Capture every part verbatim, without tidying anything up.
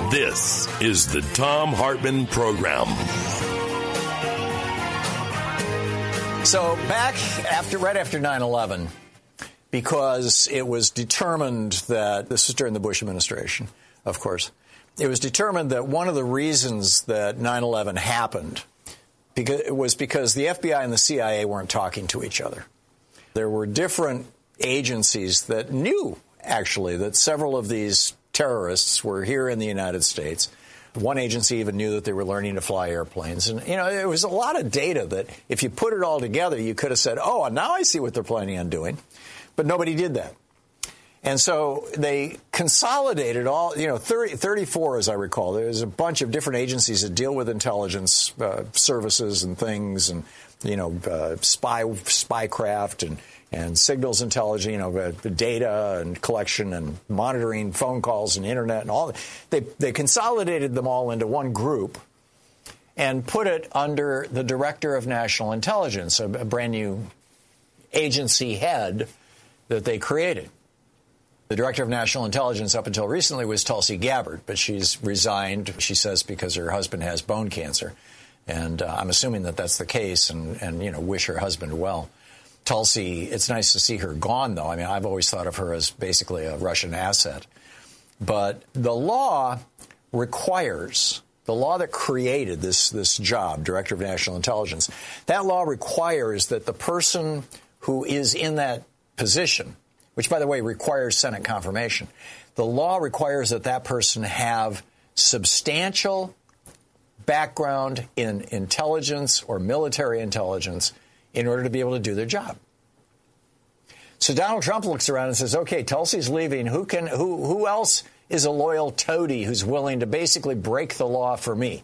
This is the Thom Hartmann Program. So back after, right after nine eleven, because it was determined that, this was during the Bush administration, of course, it was determined that one of the reasons that nine eleven happened because, it was because the F B I and the C I A weren't talking to each other. There were different agencies that knew, actually, that several of these terrorists were here in the United States. One agency even knew that they were learning to fly airplanes. And, you know, there was a lot of data that if you put it all together, you could have said, oh, now I see what they're planning on doing. But nobody did that. And so they consolidated all, you know, thirty, thirty-four, as I recall. There's a bunch of different agencies that deal with intelligence uh, services and things and, you know, uh, spy, spycraft and and signals intelligence, you know, uh, data and collection and monitoring phone calls and internet and all. They they consolidated them all into one group and put it under the Director of National Intelligence, a, a brand new agency head that they created. The Director of National Intelligence up until recently was Tulsi Gabbard, but she's resigned, she says, because her husband has bone cancer. And uh, I'm assuming that that's the case and, and, you know, wish her husband well. Tulsi, it's nice to see her gone, though. I mean, I've always thought of her as basically a Russian asset. But the law requires, the law that created this, this job, Director of National Intelligence, that law requires that the person who is in that position, which, by the way, requires Senate confirmation, the law requires that that person have substantial background in intelligence or military intelligence in order to be able to do their job. So Donald Trump looks around and says, okay, Tulsi's leaving. Who can, who, who else is a loyal toady who's willing to basically break the law for me?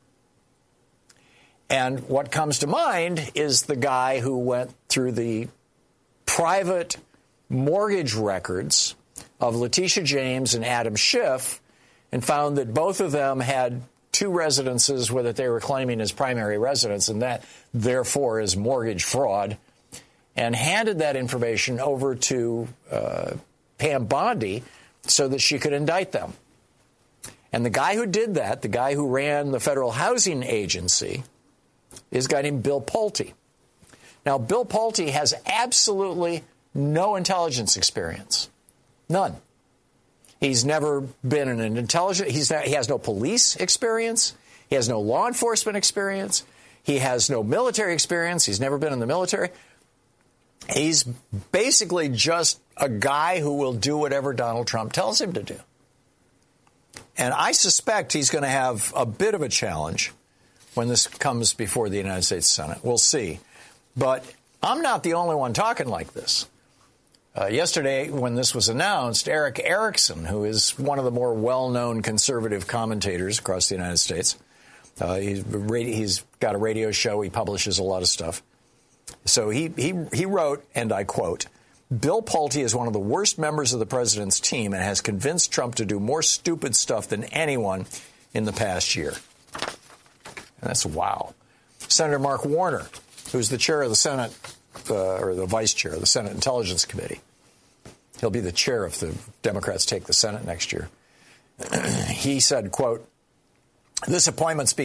And what comes to mind is the guy who went through the private mortgage records of Letitia James and Adam Schiff and found that both of them had two residences where that they were claiming as primary residence, and that, therefore, is mortgage fraud, and handed that information over to uh, Pam Bondi so that she could indict them. And the guy who did that, the guy who ran the Federal Housing Agency, is a guy named Bill Pulte. Now, Bill Pulte has absolutely no intelligence experience. None. He's never been in an intelligence. He's not, he has no police experience. He has no law enforcement experience. He has no military experience. He's never been in the military. He's basically just a guy who will do whatever Donald Trump tells him to do. And I suspect he's going to have a bit of a challenge when this comes before the United States Senate. We'll see. But I'm not the only one talking like this. Uh, yesterday, when this was announced, Eric Erickson, who is one of the more well-known conservative commentators across the United States, uh, he's, he's got a radio show. He publishes a lot of stuff. So he, he, he wrote, and I quote, Bill Pulte is one of the worst members of the president's team and has convinced Trump to do more stupid stuff than anyone in the past year. And that's wow. Senator Mark Warner, who's the chair of the Senate, uh, or the vice chair of the Senate Intelligence Committee. He'll be the chair if the Democrats take the Senate next year. He said, quote, this appointment speaks